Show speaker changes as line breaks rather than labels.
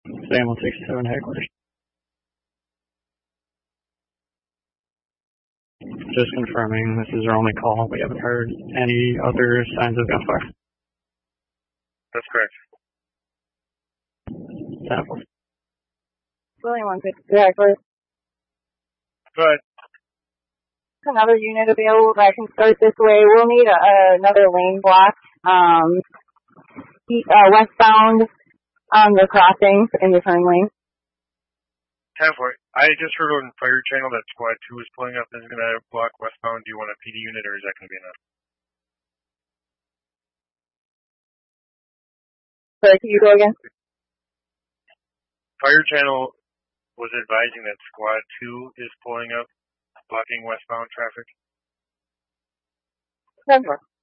Sam 167 headquarters. Just confirming, this is our only call. We haven't heard any other signs of gunfire.
That's correct.
Sample.
William 162 headquarters.
Go ahead.
Another unit available that can start this way. We'll need another lane block, westbound on the crossing in the turn lane.
10-4. I just heard on fire channel that squad 2 is pulling up and is going to block westbound. Do you want a PD unit or is that going to be enough?
Sorry, can you go again?
Fire channel was advising that squad 2 is pulling up, blocking westbound traffic.
10-4.